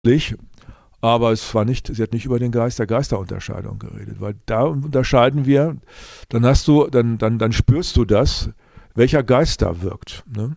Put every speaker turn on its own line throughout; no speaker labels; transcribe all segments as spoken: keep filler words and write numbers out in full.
aber es war nicht, sie hat nicht über den Geist der Geisterunterscheidung geredet, weil da unterscheiden wir, dann hast du, dann, dann, dann spürst du das, welcher Geist da wirkt. Ne?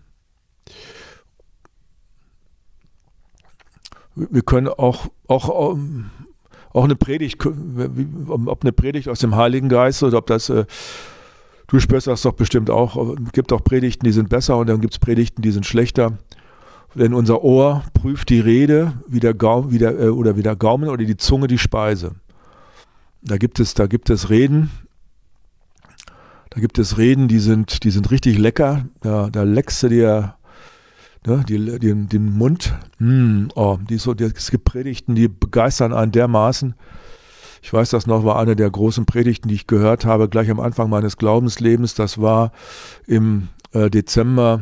Wir können auch, auch, auch eine Predigt, ob eine Predigt aus dem Heiligen Geist oder ob das, du spürst das doch bestimmt auch, es gibt auch Predigten, die sind besser und dann gibt es Predigten, die sind schlechter. Denn unser Ohr prüft die Rede wie der Gaum, wie der, äh, oder wie der Gaumen oder die Zunge die Speise. Da gibt es, da gibt es Reden, da gibt es Reden, die sind, die sind richtig lecker. Da, da leckst du dir ne, die, die, den Mund. Mm, oh, die so, die, es gibt Predigten, die begeistern einen dermaßen. Ich weiß das noch, war eine der großen Predigten, die ich gehört habe, gleich am Anfang meines Glaubenslebens. Das war im äh, Dezember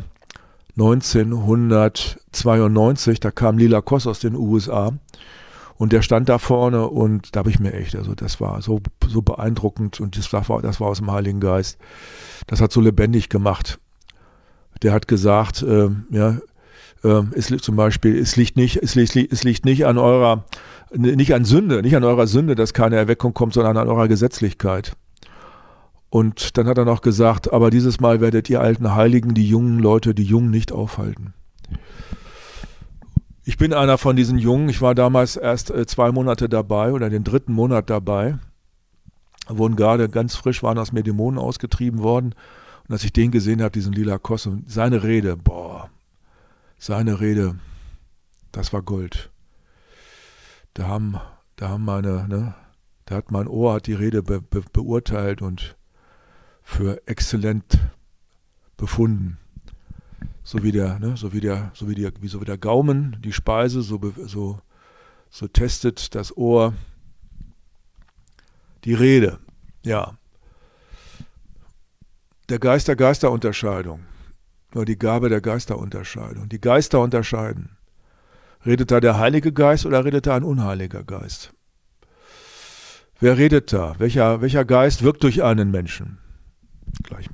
neunzehnhundertzweiundneunzig, da kam Lila Koss aus den U S A und der stand da vorne und da habe ich mir echt, also das war so, so beeindruckend und das war, das war aus dem Heiligen Geist. Das hat so lebendig gemacht. Der hat gesagt, äh, ja, äh, es liegt zum Beispiel, es liegt nicht, es liegt, es liegt nicht an eurer, nicht an Sünde, nicht an eurer Sünde, dass keine Erweckung kommt, sondern an eurer Gesetzlichkeit. Und dann hat er noch gesagt, aber dieses Mal werdet ihr alten Heiligen die jungen Leute, die Jungen nicht aufhalten. Ich bin einer von diesen Jungen, ich war damals erst äh, zwei Monate dabei oder den dritten Monat dabei, wurden gerade ganz frisch, waren aus mir Dämonen ausgetrieben worden. Und als ich den gesehen habe, diesen Lila Koss, und seine Rede, boah, seine Rede, das war Gold. Da haben, da haben meine, ne, da hat mein Ohr, hat die Rede be, be, beurteilt und für exzellent befunden. So wie der, ne, so wie der, so wie der, wie so wie der Gaumen, die Speise, so, so, so testet das Ohr die Rede. Ja. Der Geist der Geisterunterscheidung. Nur die Gabe der Geisterunterscheidung. Die Geister unterscheiden. Redet da der Heilige Geist oder redet da ein unheiliger Geist? Wer redet da? Welcher, welcher Geist wirkt durch einen Menschen? Gleich